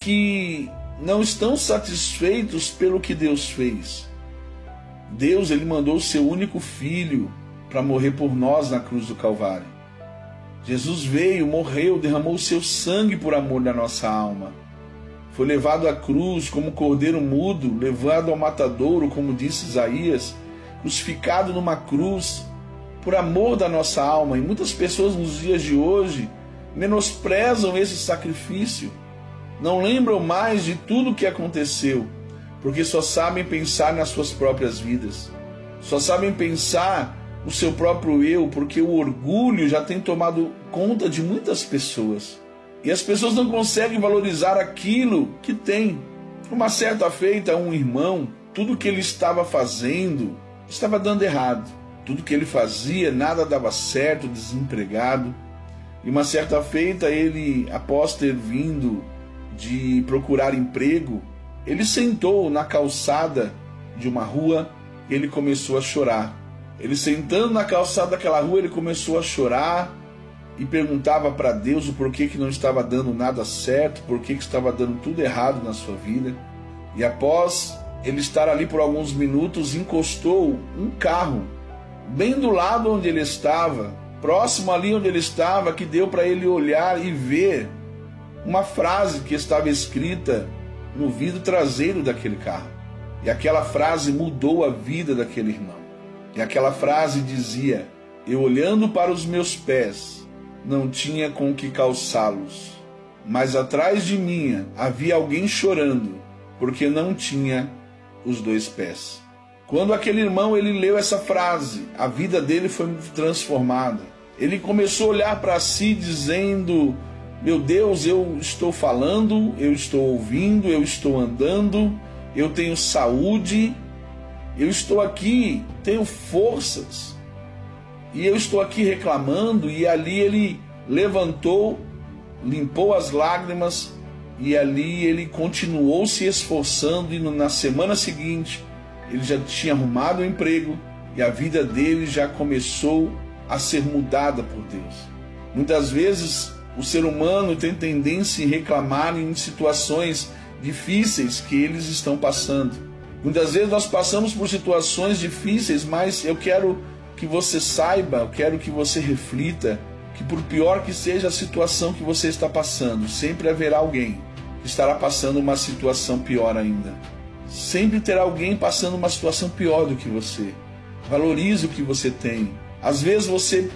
que não estão satisfeitos pelo que Deus fez. Deus, ele mandou o seu único filho para morrer por nós na cruz do Calvário. Jesus veio, morreu, derramou o seu sangue por amor da nossa alma. Foi levado à cruz como cordeiro mudo, levado ao matadouro, como disse Isaías, crucificado numa cruz por amor da nossa alma. E muitas pessoas nos dias de hoje menosprezam esse sacrifício, não lembram mais de tudo o que aconteceu, porque só sabem pensar nas suas próprias vidas, só sabem pensar no seu próprio eu, porque o orgulho já tem tomado conta de muitas pessoas. E as pessoas não conseguem valorizar aquilo que tem. Uma certa feita, um irmão, tudo que ele estava fazendo estava dando errado. Tudo que ele fazia, nada dava certo, desempregado. E uma certa feita, ele, após ter vindo de procurar emprego, ele sentou na calçada de uma rua e ele começou a chorar. Ele sentando na calçada daquela rua, ele começou a chorar e perguntava para Deus o porquê que não estava dando nada certo, porquê que estava dando tudo errado na sua vida. E após ele estar ali por alguns minutos, encostou um carro bem do lado onde ele estava, próximo ali onde ele estava, que deu para ele olhar e ver uma frase que estava escrita no vidro traseiro daquele carro. E aquela frase mudou a vida daquele irmão. E aquela frase dizia: eu olhando para os meus pés, não tinha com que calçá-los, mas atrás de mim havia alguém chorando, porque não tinha os dois pés. Quando aquele irmão ele leu essa frase, a vida dele foi transformada. Ele começou a olhar para si dizendo: meu Deus, eu estou falando, eu estou ouvindo, eu estou andando, eu tenho saúde, eu estou aqui, tenho forças. E eu estou aqui reclamando. E ali ele levantou, limpou as lágrimas, e ali ele continuou se esforçando. E na semana seguinte ele já tinha arrumado um emprego e a vida dele já começou a ser mudada por Deus. Muitas vezes o ser humano tem tendência em reclamar em situações difíceis que eles estão passando. Muitas vezes nós passamos por situações difíceis, mas eu quero que você saiba, eu quero que você reflita, que por pior que seja a situação que você está passando, sempre haverá alguém que estará passando uma situação pior ainda. Sempre terá alguém passando uma situação pior do que você. Valorize o que você tem. Às vezes você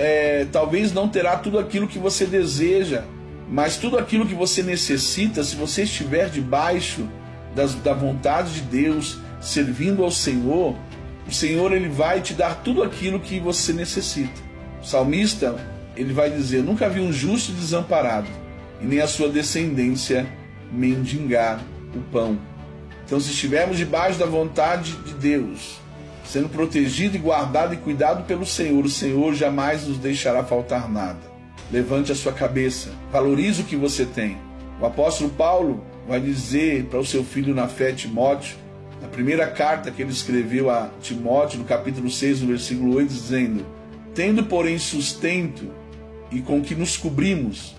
talvez não terá tudo aquilo que você deseja, mas tudo aquilo que você necessita, se você estiver debaixo da vontade de Deus, servindo ao Senhor, o Senhor ele vai te dar tudo aquilo que você necessita. O salmista ele vai dizer: nunca vi um justo desamparado, e nem a sua descendência mendigar o pão. Então, se estivermos debaixo da vontade de Deus, sendo protegido e guardado e cuidado pelo Senhor, o Senhor jamais nos deixará faltar nada. Levante a sua cabeça, valorize o que você tem. O apóstolo Paulo vai dizer para o seu filho na fé, Timóteo, na primeira carta que ele escreveu a Timóteo, no capítulo 6, no versículo 8, dizendo: tendo, porém, sustento e com que nos cobrimos,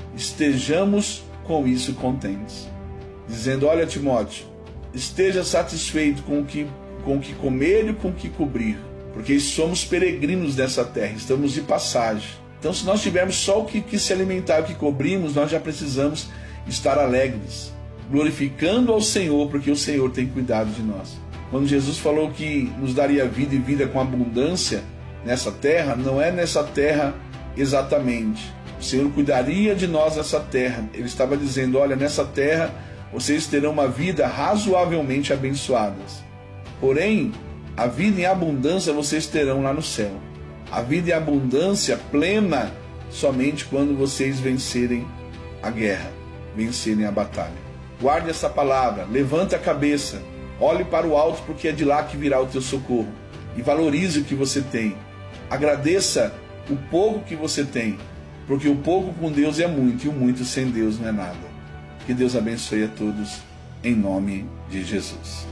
estejamos com isso contentes. Dizendo: olha, Timóteo, esteja satisfeito com o que comer e com o que cobrir, porque somos peregrinos dessa terra, estamos de passagem. Então, se nós tivermos só o que se alimentar, o que cobrimos, nós já precisamos estar alegres, glorificando ao Senhor, porque o Senhor tem cuidado de nós. Quando Jesus falou que nos daria vida e vida com abundância nessa terra, não é nessa terra exatamente. O Senhor cuidaria de nós nessa terra. Ele estava dizendo: olha, nessa terra vocês terão uma vida razoavelmente abençoadas. Porém, a vida em abundância vocês terão lá no céu. A vida em abundância plena somente quando vocês vencerem a guerra, vencerem a batalha. Guarde essa palavra, levante a cabeça, olhe para o alto, porque é de lá que virá o teu socorro. E valorize o que você tem. Agradeça o pouco que você tem, porque o pouco com Deus é muito, e o muito sem Deus não é nada. Que Deus abençoe a todos, em nome de Jesus.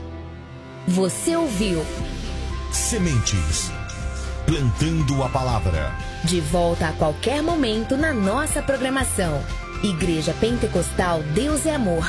Você ouviu Sementes, plantando a palavra. De volta a qualquer momento na nossa programação. Igreja Pentecostal Deus é Amor.